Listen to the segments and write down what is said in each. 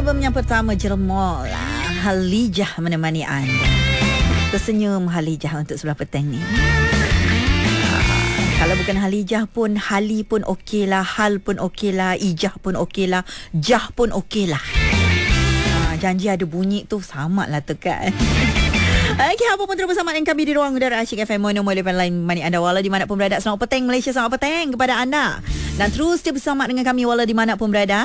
album yang pertama Jeremol Halijah menemani anda. Tersenyum Halijah untuk sebelah petang ni. Kalau bukan Halijah pun Hali pun okey lah, Hal pun okey lah, Ijah pun okey lah, Jah pun okey lah. Janji ada bunyi tu sama lah tu kan. Okey, apa pun terus bersama dengan kami di ruang udara Asyik FM Mono Molek Lain Mani anda wala di mana pun berada. Selamat petang Malaysia, selamat petang kepada anda. Dan terus dia bersama dengan kami wala di mana pun berada.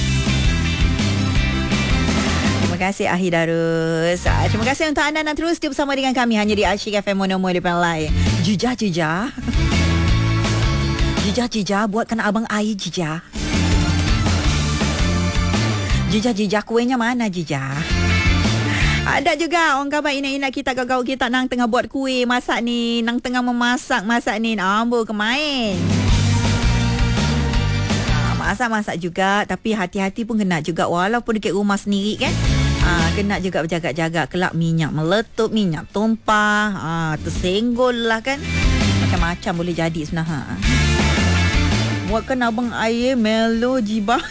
Terima kasih Ahidarus. Terima kasih untuk anda dan terus dia bersama dengan kami hanya di Asyik FM Mono Molek Lain. Jijah buatkan abang air Jijah. Jijah kuenya mana Jijah? Ada juga orang kabar inak-inak kita kau kita nang tengah buat kuih masak ni, nang tengah masak ni. Ambo kemain. Masak juga tapi hati-hati pun kena juga walaupun dekat rumah sendiri kan. Kena juga berjaga-jaga kelak minyak meletup, minyak tumpah, tersenggol lah kan. Macam-macam boleh jadi sebenarnya. Buatkan abang air melo jibah.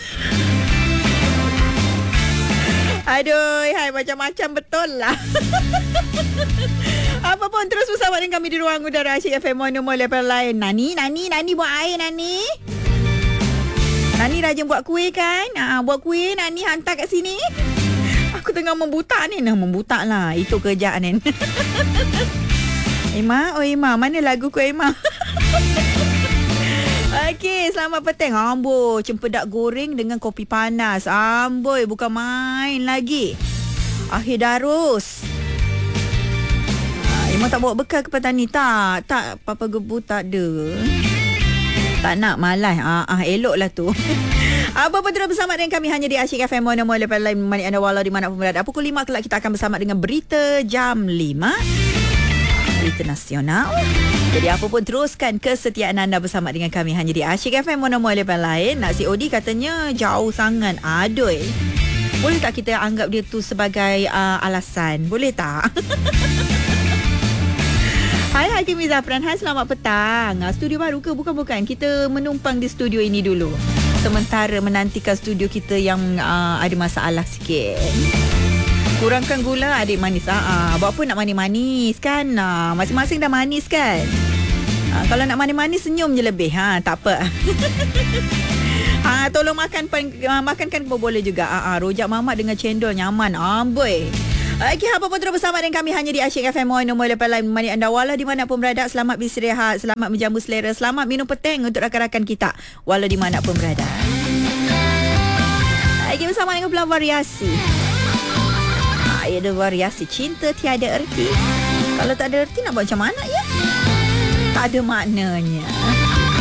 Aduh, hai macam-macam betul lah. Apa pun terus bersama dengan kami di ruang udara Asyik FM Mono Molek Lain. Nani buat air Nani. Nani rajin buat kuih kan? Buat kuih Nani hantar kat sini. Aku tengah membutak ni. Membutak lah. Itu kerjaan ni. Emma, mana lagu ku Emma? Okey, selamat petang. Amboi, cempedak goreng dengan kopi panas. Amboi, bukan main lagi. Ahidarus. Emang tak bawa bekal ke petang ni? Tak, Papa Gebu tak ada. Tak nak, malas. Eloklah tu. Apa pun terus bersama dengan kami hanya di Asyik FM Mono Molek Lain Mani anda walau di mana pun berada. Pukul 5 kelak kita akan bersama dengan berita jam 5. Berita nasional. Jadi apa pun teruskan kesetiaan anda bersama dengan kami hanya di Asyik FM Mono Molek Lain. Nak si Odi katanya jauh sangat. Aduh. Boleh tak kita anggap dia tu sebagai alasan? Boleh tak? Hai Hakim Zafran. Hai, selamat petang. Studio baru ke? Bukan. Kita menumpang di studio ini dulu. Sementara menantikan studio kita yang ada masalah sikit. Kurangkan gula adik manis. Buat apa nak manis-manis kan? Masing-masing dah manis kan? Kalau nak manis-manis senyum je lebih. Tak apa. Tolong makankan pun boleh juga. Rojak mamak dengan cendol nyaman. Amboi. Okey, apa pun terus bersama dengan kami hanya di Asyik FM Mono Molek Lain Mani anda walau di mana pun berada. Selamat beristirahat, selamat menjamu selera, selamat minum petang untuk rakan-rakan kita walau di mana pun berada. Okey, bersama dengan Pulau Variasi. Ada variasi cinta tiada erti. Kalau tak ada erti nak buat macam mana ya? Tak ada maknanya.